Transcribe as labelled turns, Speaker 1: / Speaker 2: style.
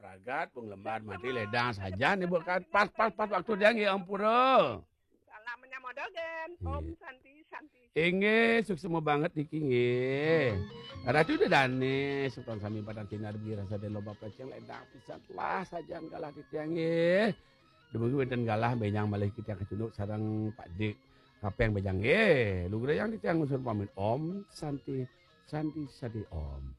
Speaker 1: paragat, pung lembar mati ledang saja nih bukan pas waktu dia nggih ampura.
Speaker 2: Namanya modogen, Om Santi.
Speaker 1: Inggih, sukses banget niki nggih. Ratu udah dane sukan sami padang tinar rasa de loba pecel ledang pisan lah saja galah di tiang nggih. Dumugi wonten galah benyang malih kita kecunduk sareng Pak Dik. Kapeng bejang nggih, lu yang di tiang unsur pamit Om Santi Om.